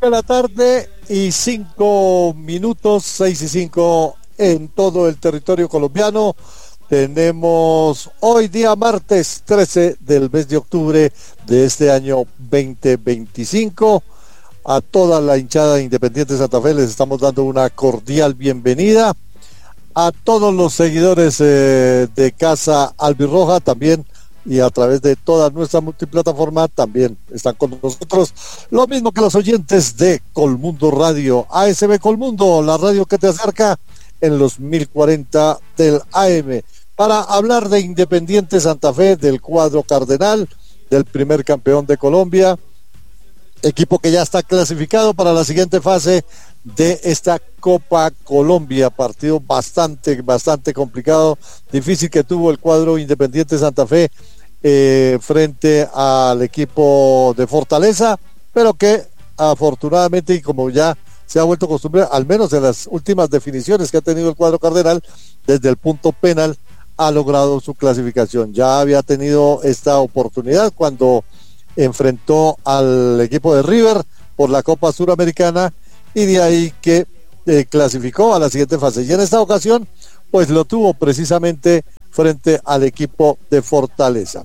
de la tarde y 5 minutos, 6:05 en todo el territorio colombiano. Tenemos hoy día martes 13 del mes de octubre de este año 2025. A toda la hinchada de Independiente Santa Fe les estamos dando una cordial bienvenida. A todos los seguidores de Casa Albirroja también, y a través de toda nuestra multiplataforma también están con nosotros, lo mismo que los oyentes de Colmundo Radio, ASB Colmundo, la radio que te acerca en los 1040 del AM, para hablar de Independiente Santa Fe, del cuadro cardenal, del primer campeón de Colombia, equipo que ya está clasificado para la siguiente fase de esta Copa Colombia. Partido bastante complicado, difícil que tuvo el cuadro Independiente Santa Fe frente al equipo de Fortaleza, pero que afortunadamente, y como ya se ha vuelto costumbre, al menos en las últimas definiciones que ha tenido el cuadro cardenal, desde el punto penal ha logrado su clasificación. Ya había tenido esta oportunidad cuando enfrentó al equipo de River por la Copa Suramericana, y de ahí que clasificó a la siguiente fase, y en esta ocasión pues lo tuvo precisamente frente al equipo de Fortaleza.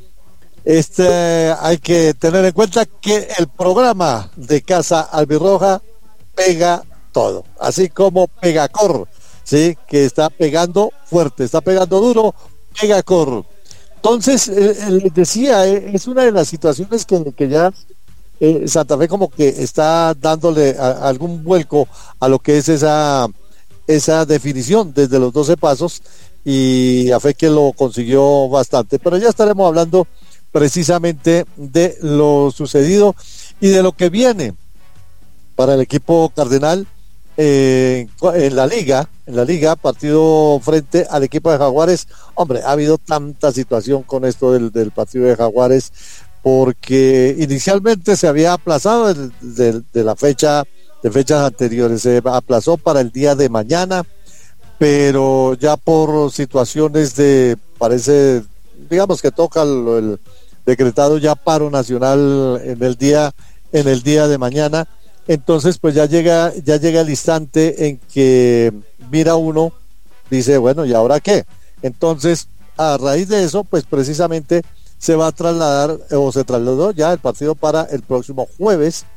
Hay que tener en cuenta que el programa de Casa Albirroja pega todo, así como Pegacor, sí, que está pegando fuerte, está pegando duro, Pegacor. Entonces, les decía, es una de las situaciones que ya Santa Fe como que está dándole algún vuelco a lo que es esa definición desde los 12 pasos, y a fe que lo consiguió bastante, pero ya estaremos hablando precisamente de lo sucedido y de lo que viene para el equipo cardenal en la liga, partido frente al equipo de Jaguares. Hombre, ha habido tanta situación con esto del partido de Jaguares, porque inicialmente se había aplazado de fechas anteriores, se aplazó para el día de mañana, pero ya por situaciones parece, digamos que toca el decretado ya paro nacional en el día de mañana. Entonces pues ya llega el instante en que mira uno, dice, bueno, ¿y ahora qué? Entonces, a raíz de eso, pues precisamente se va a trasladar, o se trasladó ya el partido para el próximo jueves,